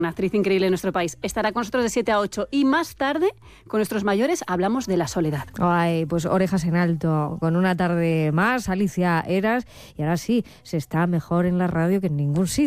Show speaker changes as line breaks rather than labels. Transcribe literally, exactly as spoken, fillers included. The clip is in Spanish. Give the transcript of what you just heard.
Una actriz increíble en nuestro país. Estará con nosotros de siete a ocho y más tarde, con nuestros mayores, hablamos de la soledad.
Ay, pues orejas en alto. Con una tarde más, Alicia Eras. Y ahora sí, se está mejor en la radio que en ningún sitio.